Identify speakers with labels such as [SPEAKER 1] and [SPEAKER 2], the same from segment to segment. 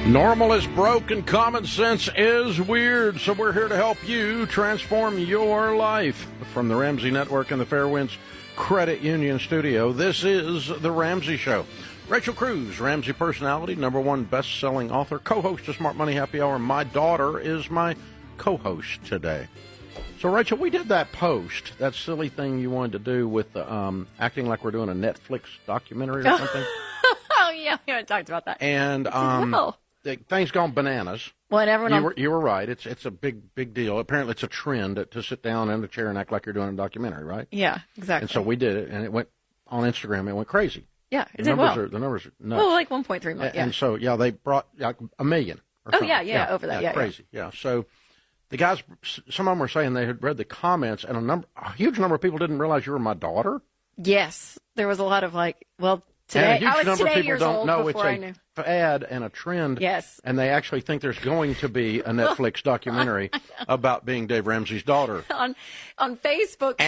[SPEAKER 1] Normal is broke and common sense is weird, so we're here to help you transform your life. From the Ramsey Network and the Fairwinds Credit Union Studio, this is The Ramsey Show. Rachel Cruz, Ramsey personality, #1 best-selling author, co-host of Smart Money Happy Hour. My daughter is my co-host today. So, Rachel, we did that post, that silly thing you wanted to do with acting like we're doing a Netflix documentary or something.
[SPEAKER 2] Oh, yeah, we haven't talked about that.
[SPEAKER 1] And things gone bananas.
[SPEAKER 2] Well, and everyone
[SPEAKER 1] you were right. It's a big deal. Apparently, it's a trend to sit down in a chair and act like you're doing a documentary, right?
[SPEAKER 2] Yeah, exactly.
[SPEAKER 1] And so we did it, and it went on Instagram. It went crazy.
[SPEAKER 2] Yeah, it did well.
[SPEAKER 1] The numbers are nuts.
[SPEAKER 2] Well, like 1.3 million. Yeah.
[SPEAKER 1] And so, they brought like 1 million. Or something.
[SPEAKER 2] Over that. Yeah,
[SPEAKER 1] crazy. Yeah. So the guys, some of them were saying they had read the comments, and a huge number of people didn't realize you were my daughter.
[SPEAKER 2] Yes, there was a lot of today, I was today years old before I knew.
[SPEAKER 1] Fad and a trend.
[SPEAKER 2] Yes.
[SPEAKER 1] And they actually think there's going to be a Netflix documentary about being Dave Ramsey's daughter.
[SPEAKER 2] On Facebook.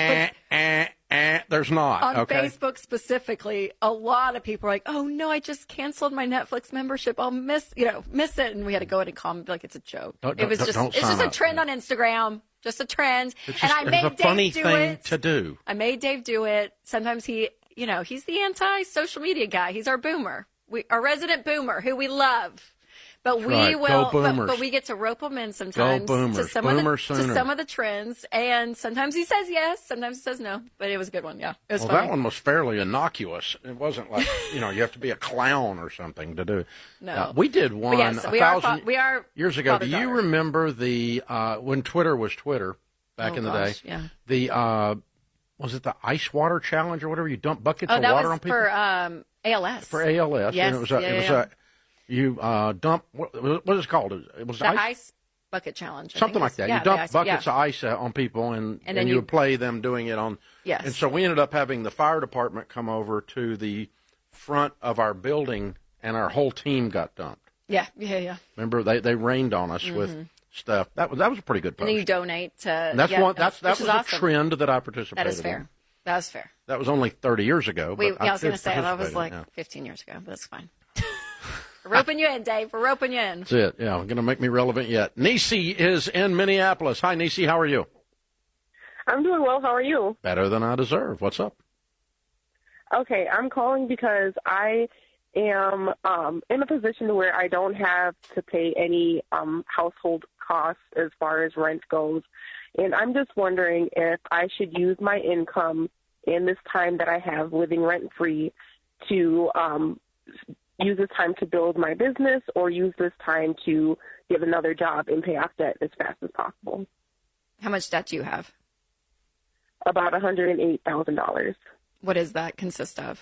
[SPEAKER 1] There's not.
[SPEAKER 2] On
[SPEAKER 1] okay?
[SPEAKER 2] Facebook specifically, a lot of people are like, "Oh no, I just canceled my Netflix membership. I'll miss it." And we had to go in and comment like it's a joke. It's just a trend on Instagram. Just a trend.
[SPEAKER 1] And I made Dave do it. To do.
[SPEAKER 2] I made Dave do it. Sometimes he's the anti-social media guy. He's our boomer. Our resident boomer, who we love. But but we get to rope him in sometimes to some of the trends. And sometimes he says yes, sometimes he says no. But it was a good one, yeah. It was funny.
[SPEAKER 1] That one was fairly innocuous. It wasn't like, you have to be a clown or something to do it.
[SPEAKER 2] No.
[SPEAKER 1] We did one
[SPEAKER 2] we are
[SPEAKER 1] years ago. Do you remember when Twitter was Twitter back in the day?
[SPEAKER 2] Yeah.
[SPEAKER 1] Was it the ice water challenge or whatever? You dump buckets of water on people?
[SPEAKER 2] For ALS.
[SPEAKER 1] For ALS.
[SPEAKER 2] Yes.
[SPEAKER 1] And you dump, what is it called? It was
[SPEAKER 2] the ice bucket challenge.
[SPEAKER 1] Something like that. You dump buckets of ice on people, and then you would play them doing it on.
[SPEAKER 2] Yes.
[SPEAKER 1] And so we ended up having the fire department come over to the front of our building, and our whole team got dumped.
[SPEAKER 2] Yeah.
[SPEAKER 1] Remember, they rained on us with stuff. That was a pretty good post.
[SPEAKER 2] And then you donate to.
[SPEAKER 1] And that was a trend that I participated in.
[SPEAKER 2] That is fair. That's fair.
[SPEAKER 1] That was only 30 years ago.
[SPEAKER 2] I was going to say that was 15 years ago, but that's fine. We're roping you in, Dave. We're roping you in.
[SPEAKER 1] That's it. Yeah, going to make me relevant yet. Nisi is in Minneapolis. Hi, Nisi. How are you?
[SPEAKER 3] I'm doing well. How are you?
[SPEAKER 1] Better than I deserve. What's up?
[SPEAKER 3] Okay, I'm calling because I am in a position where I don't have to pay any household costs as far as rent goes. And I'm just wondering if I should use my income in this time that I have living rent-free to use this time to build my business or use this time to get another job and pay off debt as fast as possible.
[SPEAKER 2] How much debt do you have?
[SPEAKER 3] About $108,000.
[SPEAKER 2] What does that consist of?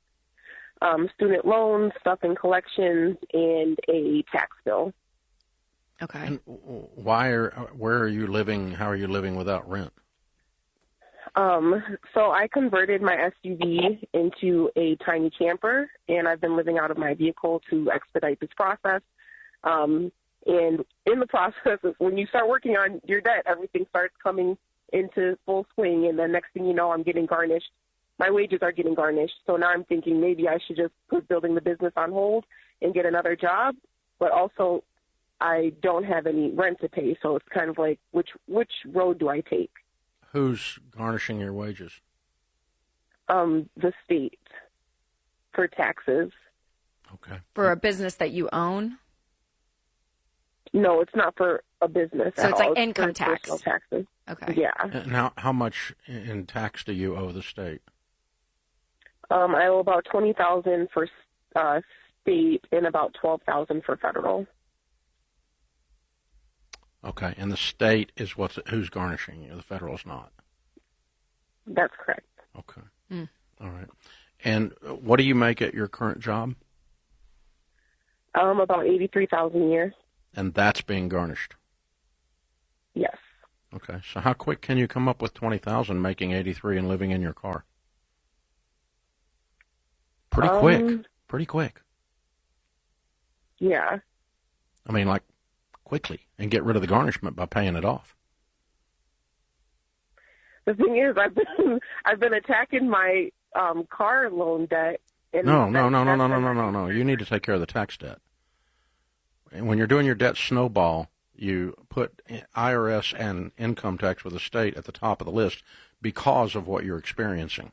[SPEAKER 3] Student loans, stuff in collections, and a tax bill.
[SPEAKER 2] Okay.
[SPEAKER 1] And where are you living? How are you living without rent?
[SPEAKER 3] So I converted my SUV into a tiny camper, and I've been living out of my vehicle to expedite this process. And in the process, when you start working on your debt, everything starts coming into full swing, and the next thing you know, I'm getting garnished. My wages are getting garnished. So now I'm thinking maybe I should just put building the business on hold and get another job, but also I don't have any rent to pay, so it's kind of like which road do I take?
[SPEAKER 1] Who's garnishing your wages?
[SPEAKER 3] The state for taxes.
[SPEAKER 1] Okay.
[SPEAKER 2] For a business that you own?
[SPEAKER 3] No, it's not for a business.
[SPEAKER 2] So it's like income tax.
[SPEAKER 3] Personal taxes.
[SPEAKER 2] Okay.
[SPEAKER 3] Yeah.
[SPEAKER 1] And how much in tax do you owe the state?
[SPEAKER 3] I owe about $20,000 for state and about $12,000 for federal.
[SPEAKER 1] Okay, and the state is who's garnishing you. The federal's not.
[SPEAKER 3] That's correct.
[SPEAKER 1] Okay. All right. And what do you make at your current job?
[SPEAKER 3] About $83,000 a year.
[SPEAKER 1] And that's being garnished.
[SPEAKER 3] Yes.
[SPEAKER 1] Okay. So how quick can you come up with $20,000 making $83 and living in your car? Pretty quick. Pretty quick.
[SPEAKER 3] Yeah.
[SPEAKER 1] I mean, like quickly, and get rid of the garnishment by paying it off.
[SPEAKER 3] The thing is, I've been attacking my car loan debt. And
[SPEAKER 1] No. You need to take care of the tax debt. when you're doing your debt snowball, you put IRS and income tax with the state at the top of the list because of what you're experiencing.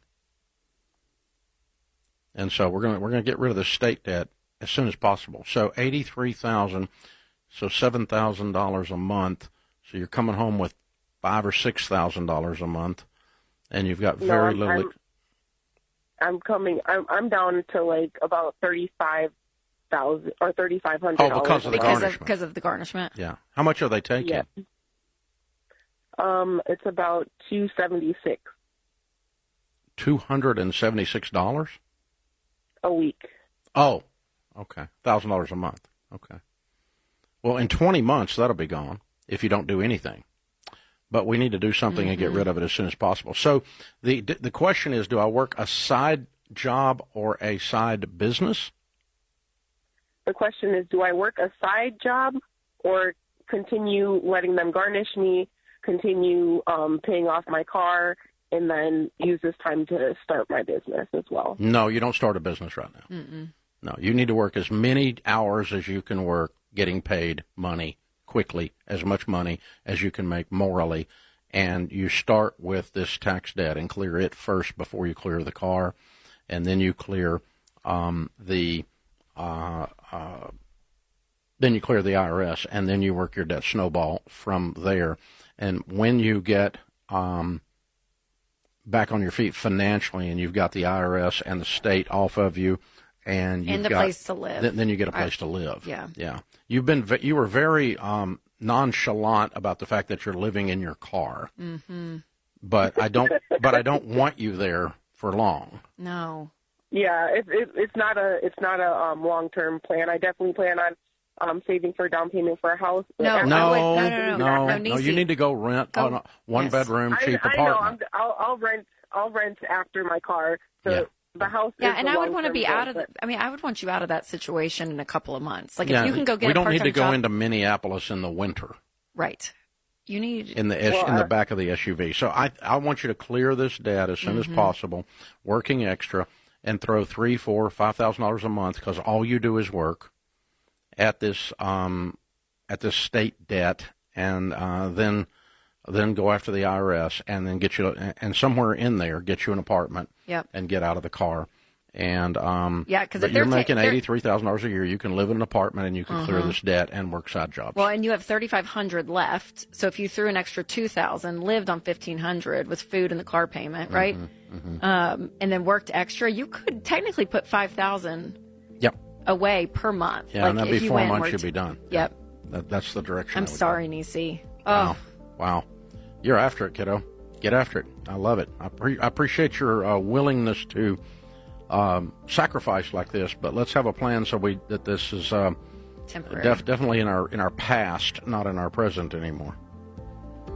[SPEAKER 1] And so we're going to get rid of the state debt as soon as possible. So $83,000, so $7,000 a month. So you're coming home with $5,000 or $6,000 a month, and you've got very little.
[SPEAKER 3] I'm down to like about $35,000 or $3,500.
[SPEAKER 1] Oh, because of the garnishment.
[SPEAKER 2] Because of the garnishment.
[SPEAKER 1] Yeah. How much are they taking?
[SPEAKER 3] Yeah. It's about $276.
[SPEAKER 1] $276
[SPEAKER 3] a week.
[SPEAKER 1] Oh, okay. $1,000 a month. Okay. Well, in 20 months that'll be gone if you don't do anything. But we need to do something and get rid of it as soon as possible. So the question is, do I work a side job or a side business?
[SPEAKER 3] The question is, do I work a side job or continue letting them garnish me, continue paying off my car, and then use this time to start my business as well?
[SPEAKER 1] No, you don't start a business right now.
[SPEAKER 2] Mm-mm.
[SPEAKER 1] No, you need to work as many hours as you can work, getting paid money quickly, as much money as you can make morally, and you start with this tax debt and clear it first before you clear the car, and then you clear the IRS, and then you work your debt snowball from there. And when you get back on your feet financially, and you've got the IRS and the state off of you, and you've
[SPEAKER 2] got a place to live,
[SPEAKER 1] then you get a place to live.
[SPEAKER 2] Yeah.
[SPEAKER 1] You were very nonchalant about the fact that you're living in your car.
[SPEAKER 2] Mm-hmm.
[SPEAKER 1] But I don't want you there for long.
[SPEAKER 2] No.
[SPEAKER 3] Yeah, it's not a long-term plan. I definitely plan on saving for a down payment for a house.
[SPEAKER 1] No. You need to go rent a one-bedroom cheap apartment.
[SPEAKER 3] I know. I'll rent after my car. So
[SPEAKER 1] yeah.
[SPEAKER 3] The house.
[SPEAKER 2] Yeah, and I would want to be out of. I would want you out of that situation in a couple of months. Like if you can go get.
[SPEAKER 1] We don't need to go into Minneapolis in the winter.
[SPEAKER 2] Right. You need
[SPEAKER 1] in the back of the SUV. So I want you to clear this debt as soon as possible, working extra, and throw $3,000, $4,000, $5,000 a month, because all you do is work at this state debt, and then go after the IRS, and then get you, and somewhere in there get you an apartment.
[SPEAKER 2] Yep.
[SPEAKER 1] And get out of the car. And
[SPEAKER 2] because if
[SPEAKER 1] you're making $83,000 a year, you can live in an apartment and you can clear this debt and work side jobs.
[SPEAKER 2] Well, and you have $3,500 left. So if you threw an extra $2,000, lived on $1,500 with food and the car payment, right? And then worked extra, you could technically put $5,000 away per month.
[SPEAKER 1] Yeah, and that'd be 4 months. You'd be done.
[SPEAKER 2] Yep.
[SPEAKER 1] That's the direction.
[SPEAKER 2] I'm sorry, Nisi.
[SPEAKER 1] Oh, wow. You're after it, kiddo. Get after it. I love it. I appreciate your willingness to sacrifice like this, but let's have a plan that this is
[SPEAKER 2] temporary.
[SPEAKER 1] Definitely in our past, not in our present anymore.